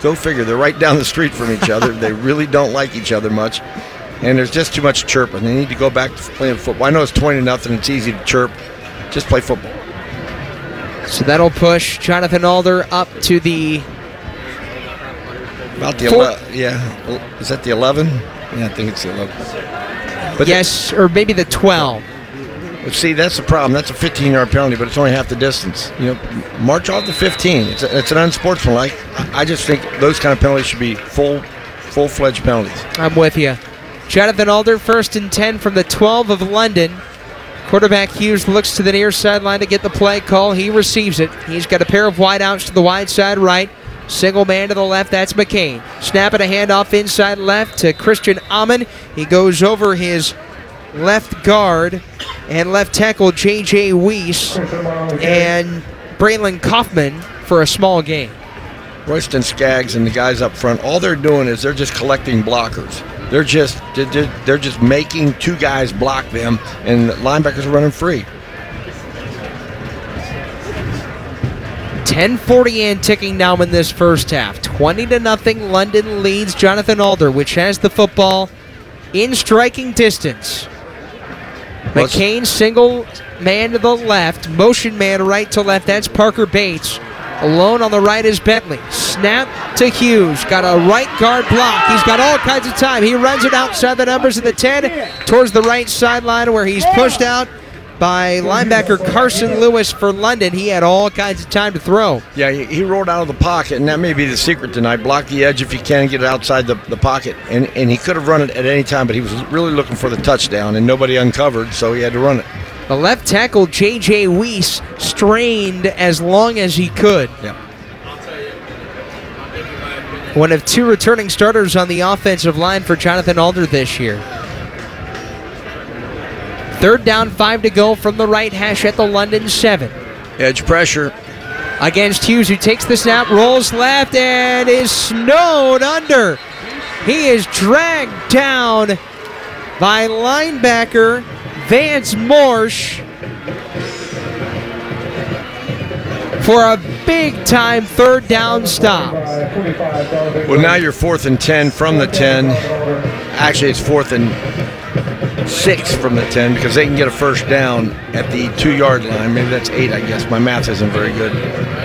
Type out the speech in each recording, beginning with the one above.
Go figure. They're right down the street from each other. They really don't like each other much. And there's just too much chirping. They need to go back to playing football. I know it's 20-0. It's easy to chirp. Just play football. So that'll push Jonathan Alder up to the... About the 11. Yeah. Is that the 11? Yeah, I think it's the 11. But yes, or maybe the 12. See, that's the problem. That's a 15-yard penalty, but it's only half the distance. March off the 15. It's an unsportsmanlike. I just think those kind of penalties should be full-fledged penalties. I'm with you. Jonathan Alder, 1st and 10 from the 12 of London. Quarterback Hughes looks to the near sideline to get the play call. He receives it. He's got a pair of wideouts to the wide side right. Single man to the left, that's McCain. Snap and a handoff inside left to Christian Amon. He goes over his left guard and left tackle J.J. Weiss and Braylon Kaufman for a small gain. Royston Skaggs and the guys up front, all they're doing is they're just collecting blockers. They're just making two guys block them, and the linebackers are running free. 10:40 and ticking now in this first half. 20-0. London leads Jonathan Alder, which has the football in striking distance. McCain single man to the left, motion man right to left. That's Parker Bates. Alone on the right is Bentley. Snap to Hughes. Got a right guard block. He's got all kinds of time. He runs it outside the numbers of the 10 towards the right sideline where he's pushed out by linebacker Carson Lewis for London. He had all kinds of time to throw. Yeah, he rolled out of the pocket, and that may be the secret tonight. Block the edge if you can, get it outside the pocket. And he could have run it at any time, but he was really looking for the touchdown, and nobody uncovered, so he had to run it. The left tackle, J.J. Weiss, strained as long as he could. Yep. One of two returning starters on the offensive line for Jonathan Alder this year. 3rd down, 5 to go from the right hash at the London 7. Edge pressure. Against Hughes, who takes the snap, rolls left, and is snowed under. He is dragged down by linebacker Vance Morsch for a big-time 3rd down stop. Well, now you're 4th and 10 from the 10. Actually, it's 4th and 6 from the 10 because they can get a first down at the 2-yard line. Maybe that's 8, I guess. My math isn't very good.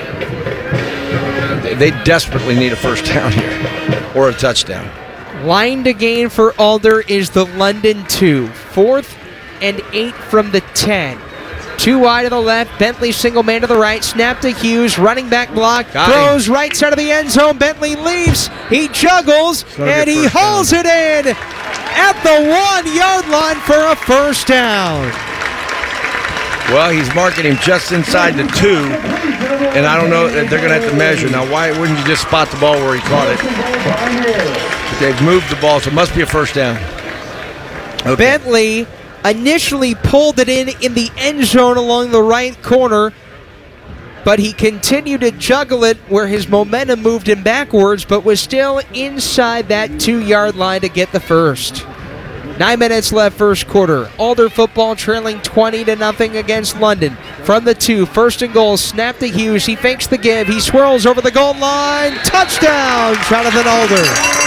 They desperately need a first down here or a touchdown. Line to gain for Alder is the London 2. 4th and 8 from the 10. 2 wide to the left. Bentley single man to the right. Snap to Hughes. Running back block. Throws right side of the end zone. Bentley leaps. He juggles. And he hauls it in at the 1-yard line for a first down. Well, he's marking him just inside the 2. And I don't know, they're going to have to measure. Now, why wouldn't you just spot the ball where he caught it? They've moved the ball, so it must be a first down. Okay. Bentley initially pulled it in the end zone along the right corner, but he continued to juggle it where his momentum moved him backwards, but was still inside that 2-yard line to get the first. 9 minutes left first quarter. Alder football trailing 20-0 against London. From the 2, 1st and goal, snap to Hughes. He fakes the give. He swirls over the goal line. Touchdown, Jonathan Alder.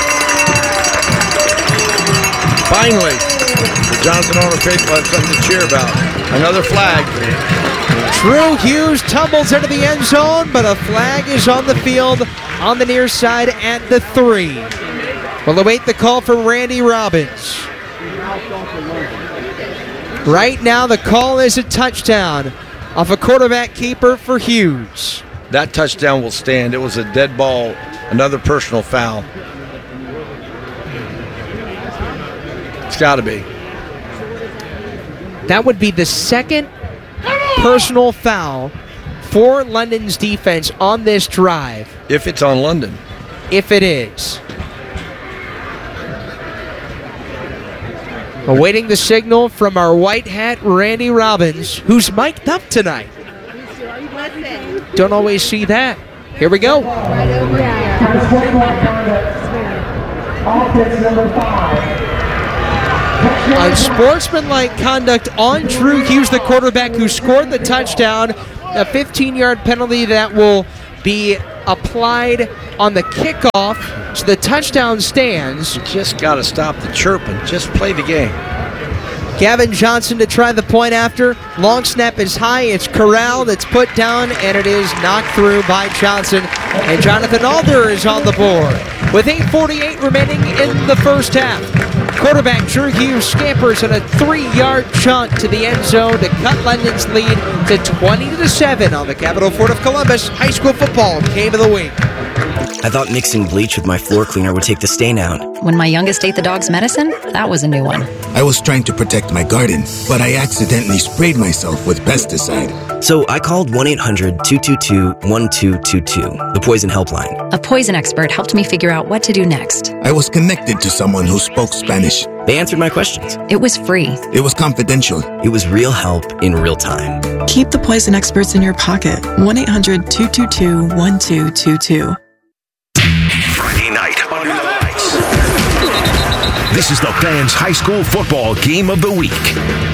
Finally, the Jonathan Alder faithful have something to cheer about. Another flag. Drew Hughes tumbles into the end zone, but a flag is on the field on the near side at the 3. We'll await the call from Randy Robbins. Right now, the call is a touchdown off a quarterback keeper for Hughes. That touchdown will stand. It was a dead ball, another personal foul. It's got to be. That would be the second personal foul for London's defense on this drive. If it's on London. If it is. Awaiting the signal from our white hat, Randy Robbins, who's mic'd up tonight. Don't always see that. Here we go. Unsportsmanlike conduct on Drew Hughes, the quarterback who scored the touchdown. A 15-yard penalty that will be applied on the kickoff, so the touchdown stands. You just got to stop the chirping. Just play the game. Gavin Johnson to try the point after. Long snap is high. It's corralled. It's put down, and it is knocked through by Johnson. And Jonathan Alder is on the board with 8:48 remaining in the first half. Quarterback Drew Hughes scampers on a 3-yard chunk to the end zone to cut London's lead to 20-7 on the Capital Fort of Columbus High School Football Game of the Week. I thought mixing bleach with my floor cleaner would take the stain out. When my youngest ate the dog's medicine, that was a new one. I was trying to protect my garden, but I accidentally sprayed myself with pesticide. So I called 1-800-222-1222, the poison helpline. A poison expert helped me figure out what to do next. I was connected to someone who spoke Spanish. They answered my questions. It was free. It was confidential. It was real help in real time. Keep the poison experts in your pocket. 1-800-222-1222. Friday night under the lights. This is the Fans High School Football Game of the Week.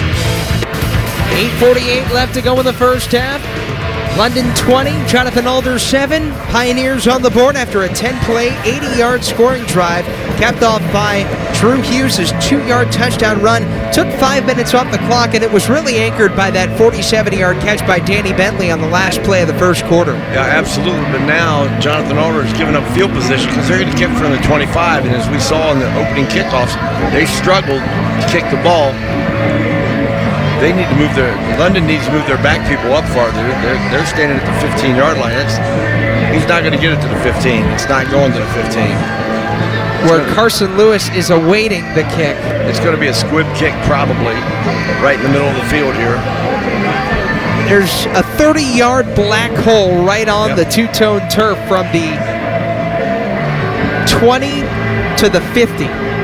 8:48 left to go in the first half. London 20, Jonathan Alder 7. Pioneers on the board after a 10-play, 80-yard scoring drive, capped off by Drew Hughes' 2-yard touchdown run. Took 5 minutes off the clock, and it was really anchored by that 47-yard catch by Danny Bentley on the last play of the first quarter. Yeah, absolutely. But now Jonathan Alder is giving up field position because they're going to kick from the 25. And as we saw in the opening kickoffs, they struggled to kick the ball. They need to move London needs to move their back people up farther. They're standing at the 15-yard line. He's not going to get it to the 15. It's not going to the 15. Where Carson Lewis is awaiting the kick. It's going to be a squib kick probably right in the middle of the field here. There's a 30-yard black hole right on the two-tone turf from the 20 to the 50.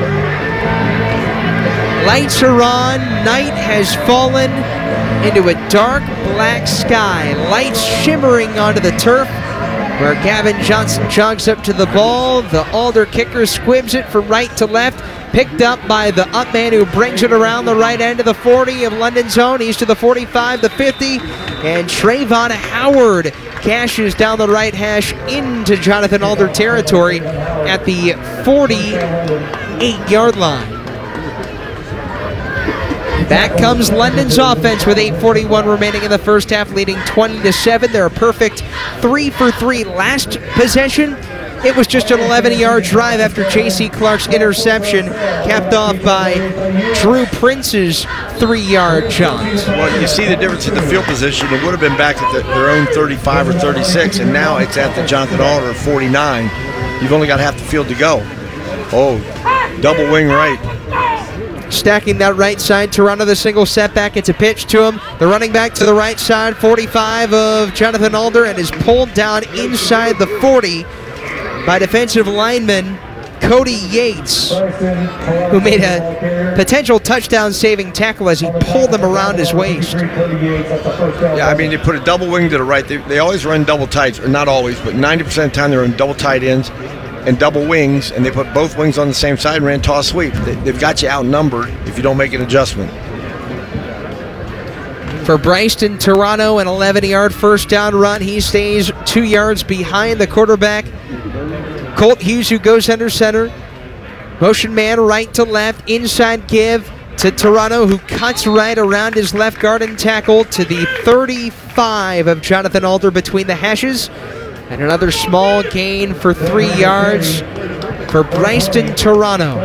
Lights are on. Night has fallen into a dark black sky. Lights shimmering onto the turf where Gavin Johnson jogs up to the ball. The Alder kicker squibs it from right to left. Picked up by the up man who brings it around the right end of the 40 of London's zone. He's to the 45, the 50. And Trayvon Howard cashes down the right hash into Jonathan Alder territory at the 48-yard line. Back comes London's offense with 8:41 remaining in the first half, leading 20-7. They're a perfect 3 for 3 last possession. It was just an 11-yard drive after J.C. Clark's interception, capped off by Drew Prince's 3-yard jaunt. Well, you see the difference in the field position. It would have been back at their own 35 or 36, and now it's at the Jonathan Alder 49. You've only got half the field to go. Oh, double wing right. Stacking that right side, Toronto the single setback. It's a pitch to him. The running back to the right side, 45 of Jonathan Alder, and is pulled down inside the 40 by defensive lineman Cody Yates, who made a potential touchdown-saving tackle as he pulled him around his waist. Yeah, I mean, they put a double wing to the right. They always run double tights, or not always, but 90% of the time they run double tight ends and double wings, and they put both wings on the same side and ran toss sweep. They've got you outnumbered if you don't make an adjustment. For Bryston Toronto, an 11-yard first down run. He stays 2 yards behind the quarterback, Colt Hughes, who goes under center. Motion man right to left, inside give to Toronto, who cuts right around his left guard and tackle to the 35 of Jonathan Alder between the hashes. And another small gain for 3 yards for Bryston Toronto.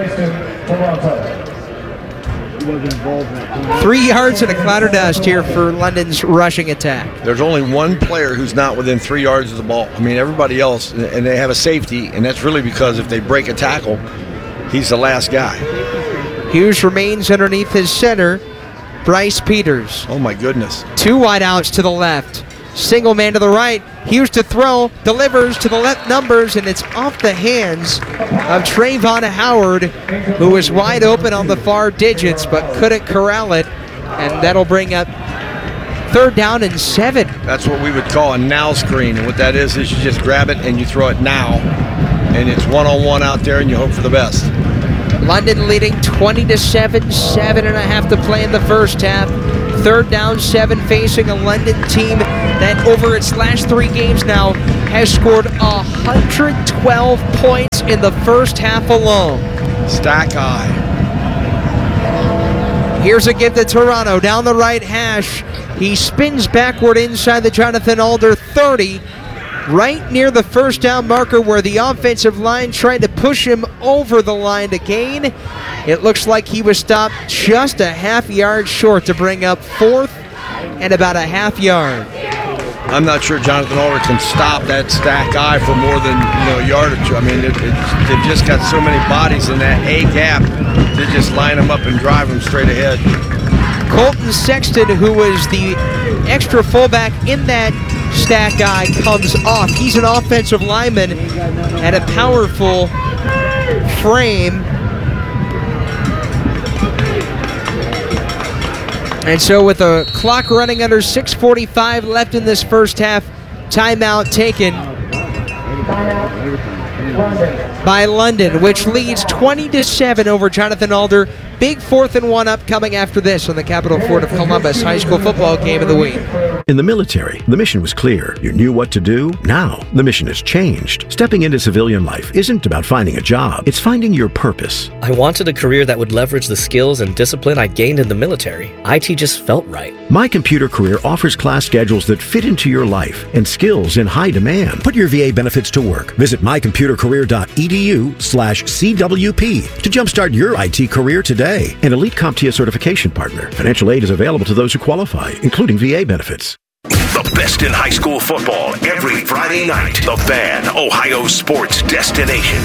3 yards and a cloud of dust here for London's rushing attack. There's only one player who's not within 3 yards of the ball. I mean, everybody else, and they have a safety, and that's really because if they break a tackle, he's the last guy. Hughes remains underneath his center, Bryce Peters. Oh, my goodness. 2 wideouts to the left. Single man to the right. Hughes to throw. Delivers to the left numbers, and it's off the hands of Trayvon Howard, who was wide open on the far digits but couldn't corral it. And that'll bring up 3rd down and 7. That's what we would call a now screen. And what that is you just grab it and you throw it now. And it's one-on-one out there, and you hope for the best. London leading 20-7, 7.5 to play in the first half. 3rd down, 7, facing a London team that over its last 3 games now has scored 112 points in the first half alone. Stack eye. Here's a give to Toronto down the right hash. He spins backward inside the Jonathan Alder 30, right near the first down marker where the offensive line tried to push him over the line to gain. It looks like he was stopped just a half yard short to bring up 4th and about a half yard. I'm not sure Jonathan Alder can stop that stack eye for more than a yard or two. I mean, they've just got so many bodies in that A gap to just line them up and drive them straight ahead. Colton Sexton, who was the extra fullback in that stack eye, comes off. He's an offensive lineman and a powerful frame. And so with the clock running under 6:45 left in this first half, timeout taken by London, which leads 20-7 over Jonathan Alder. Big 4th and 1 upcoming after this on the Capital Fort of Columbus High School Football Game of the Week. In the military, the mission was clear. You knew what to do. Now, the mission has changed. Stepping into civilian life isn't about finding a job. It's finding your purpose. I wanted a career that would leverage the skills and discipline I gained in the military. IT just felt right. My Computer Career offers class schedules that fit into your life and skills in high demand. Put your VA benefits to work. Visit mycomputercareer.edu/CWP to jumpstart your IT career today. An elite CompTIA certification partner. Financial aid is available to those who qualify, including VA benefits. The best in high school football every Friday night. The Fan, Ohio sports destination.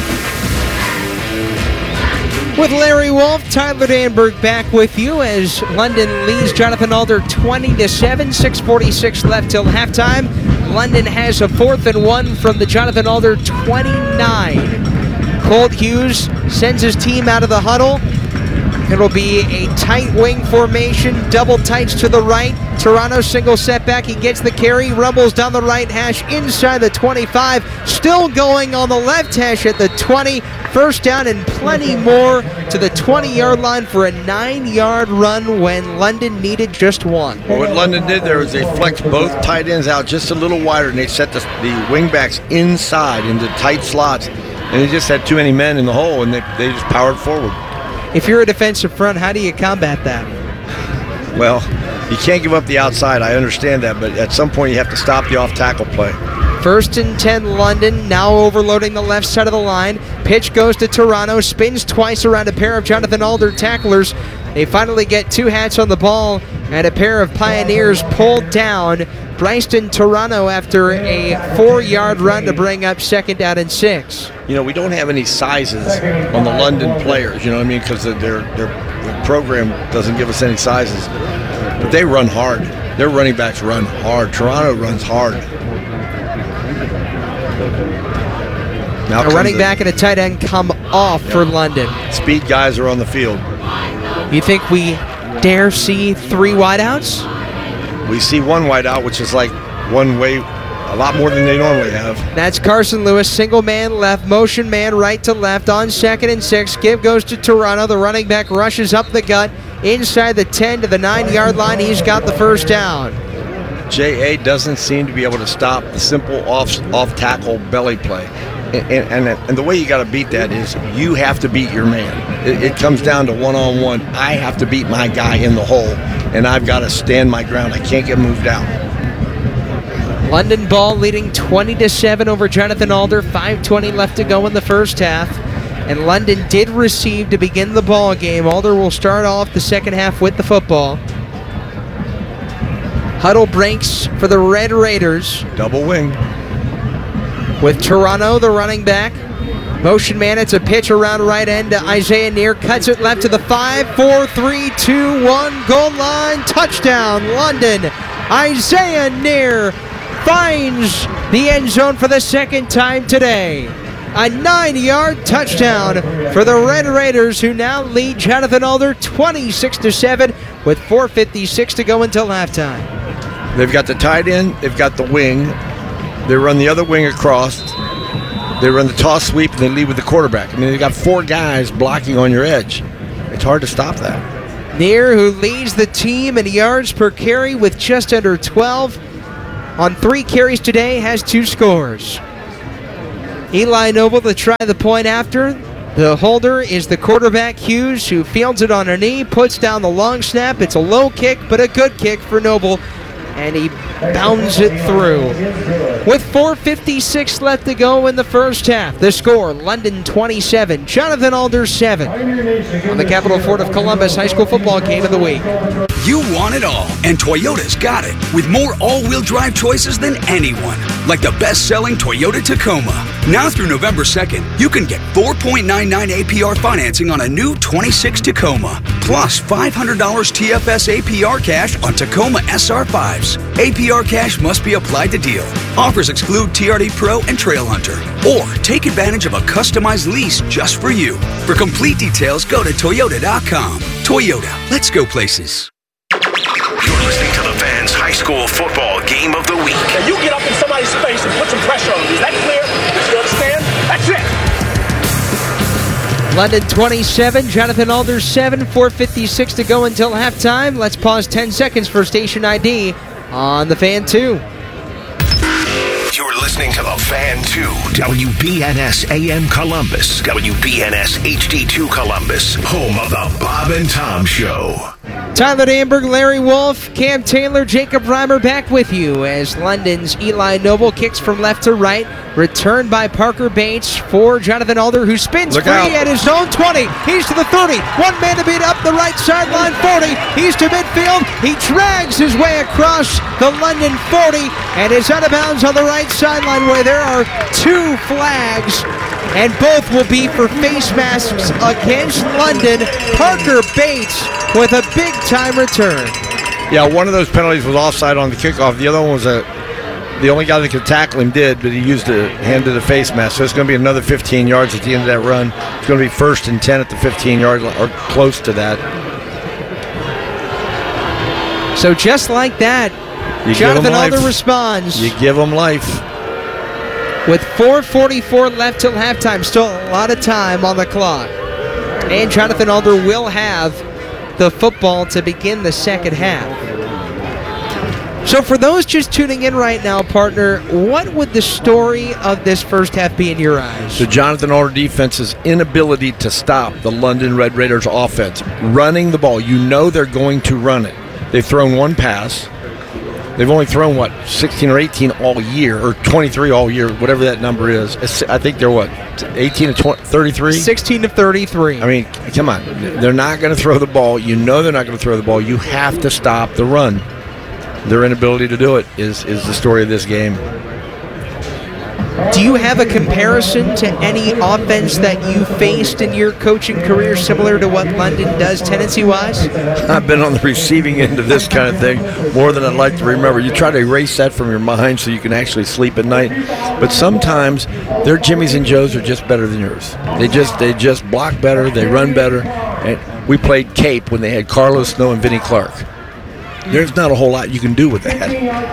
With Larry Wolf, Tyler Danberg back with you as London leads Jonathan Alder 20-7, 6:46 left till halftime. London has a 4th and 1 from the Jonathan Alder 29. Colt Hughes sends his team out of the huddle. It'll be a tight wing formation, double tights to the right. Toronto single setback. He gets the carry, rumbles down the right hash inside the 25. Still going on the left hash at the 20. First down and plenty more to the 20-yard line for a 9-yard run when London needed just one. Well, what London did there was they flexed both tight ends out just a little wider, and they set the wingbacks inside into tight slots. And they just had too many men in the hole, and they just powered forward. If you're a defensive front, how do you combat that? Well, you can't give up the outside. I understand that, but at some point you have to stop the off-tackle play. 1st and 10 London, now overloading the left side of the line. Pitch goes to Toronto, spins twice around a pair of Jonathan Alder tacklers. They finally get 2 hats on the ball, and a pair of Pioneers pulled down Bryston Toronto after a 4-yard run to bring up 2nd down and 6. We don't have any sizes on the London players, you know what I mean, because their program doesn't give us any sizes. But they run hard. Their running backs run hard. Toronto runs hard. Now a running back and a tight end come off for London. Speed guys are on the field. You think we dare see 3 wideouts? We see 1 wideout, which is like one way, a lot more than they normally have. That's Carson Lewis, single man left, motion man right to left on 2nd and 6. Give goes to Toronto. The running back rushes up the gut inside the 10 to the 9-yard line. He's got the first down. J.A. doesn't seem to be able to stop the simple off-tackle belly play. And the way you got to beat that is you have to beat your man. It comes down to one-on-one. I have to beat my guy in the hole, and I've got to stand my ground. I can't get moved out. London ball leading 20-7 over Jonathan Alder. 5:20 left to go in the first half. And London did receive to begin the ball game. Alder will start off the second half with the football. Huddle breaks for the Red Raiders. Double wing. With Toronto, the running back. Motion man, it's a pitch around right end to Isaiah Neer. Cuts it left to the 5, 4, 3, 2, 1. Goal line, touchdown, London. Isaiah Neer finds the end zone for the second time today. A 9-yard touchdown for the Red Raiders, who now lead Jonathan Alder 26-7 with 4:56 to go until halftime. They've got the tight end, they've got the wing. They run the other wing across. They run the toss sweep, and they lead with the quarterback. I mean, they got 4 guys blocking on your edge. It's hard to stop that. Neer, who leads the team in yards per carry with just under 12. on 3 carries today, has 2 scores. Eli Noble to try the point after. The holder is the quarterback, Hughes, who fields it on a knee, puts down the long snap. It's a low kick, but a good kick for Noble, and he bounds it through. With 4:56 left to go in the first half, the score, London 27, Jonathan Alder 7. On the Capital Ford of Columbus High School Football Game of the Week. You want it all, and Toyota's got it, with more all-wheel drive choices than anyone, like the best-selling Toyota Tacoma. Now through November 2nd, you can get 4.99 APR financing on a new 26 Tacoma, plus $500 TFS APR cash on Tacoma SR5s. APR cash must be applied to deal. Offers exclude TRD Pro and Trail Hunter. Or take advantage of a customized lease just for you. For complete details, go to Toyota.com. Toyota, let's go places. You're listening to the Fans High School Football Game of the Week. Now you get up in somebody's face and put some pressure on them. Is that clear? You understand? That's it. London 27, Jonathan Alder 7, 4:56 to go until halftime. Let's pause 10 seconds for station ID on the Fan 2. You're listening to the Fan 2, WBNS AM Columbus, WBNS HD2 Columbus, home of the Bob and Tom Show. Tyler Danberg, Larry Wolf, Cam Taylor, Jacob Reimer back with you as London's Eli Noble kicks from left to right. Returned by Parker Bates for Jonathan Alder, who spins free at his own 20. He's to the 30. One man to beat up the right sideline 40. He's to midfield. He drags his way across the London 40 and is out of bounds on the right sideline where there are 2 flags. And both will be for face masks against London. Parker Bates with a big-time return. Yeah, one of those penalties was offside on the kickoff. The other one was the only guy that could tackle him did, but he used a hand to the face mask. So it's going to be another 15 yards at the end of that run. It's going to be 1st and 10 at the 15-yard or close to that. So just like that, Jonathan Alder responds. You give him life. With 4:44 left till halftime, still a lot of time on the clock. And Jonathan Alder will have the football to begin the second half. So for those just tuning in right now, partner, what would the story of this first half be in your eyes? The Jonathan Alder defense's inability to stop the London Red Raiders offense. Running the ball. You know they're going to run it. They've thrown 1 pass. They've only thrown, 16 or 18 all year, or 23 all year, whatever that number is. I think they're, 18 to 33? 16 to 33. I mean, come on. They're not going to throw the ball. You know they're not going to throw the ball. You have to stop the run. Their inability to do it is the story of this game. Do you have a comparison to any offense that you faced in your coaching career similar to what London does tendency-wise? I've been on the receiving end of this kind of thing more than I'd like to remember. You try to erase that from your mind so you can actually sleep at night. But sometimes their Jimmies and Joes are just better than yours. They just block better. They run better. And we played Cape when they had Carlos Snow and Vinnie Clark. There's not a whole lot you can do with that.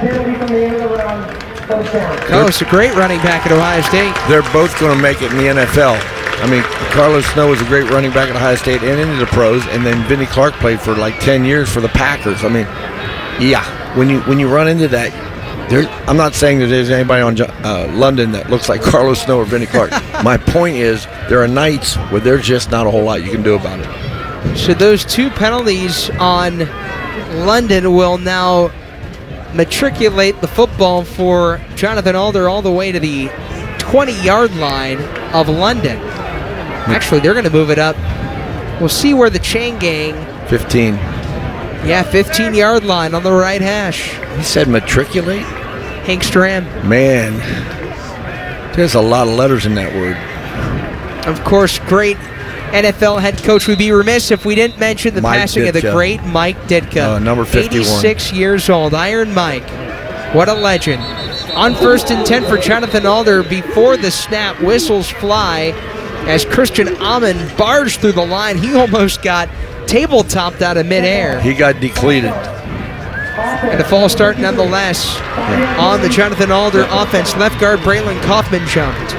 Carlos, a great running back at Ohio State. They're both going to make it in the NFL. I mean, Carlos Snow was a great running back at Ohio State and into the pros, and then Vinnie Clark played for 10 years for the Packers. I mean, yeah, when you run into that, I'm not saying that there's anybody on London that looks like Carlos Snow or Vinnie Clark. My point is there are nights where there's just not a whole lot you can do about it. So those 2 penalties on London will now matriculate the football for Jonathan Alder all the way to the 20-yard line of London. Actually, they're going to move it up. We'll see where the chain gang... 15. Yeah, 15-yard line on the right hash. He said matriculate? Hank Stram. Man, there's a lot of letters in that word. Of course, great NFL head coach. We'd be remiss if we didn't mention the passing of the great Mike Ditka. Number 51. 86 years old. Iron Mike. What a legend. On 1st and 10 for Jonathan Alder before the snap. Whistles fly as Christian Amon barged through the line. He almost got table-topped out of midair. He got depleted. And a false start nonetheless on the Jonathan Alder offense. Left guard Braylon Kaufman jumped.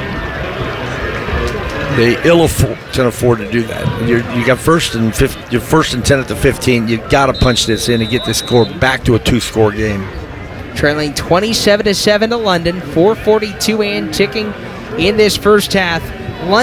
They can afford to do that. You got 1st and 10 at the 15. You got to punch this in and get this score back to a 2-score game. trailing 27-7 to London. 4:42 and ticking in this first half.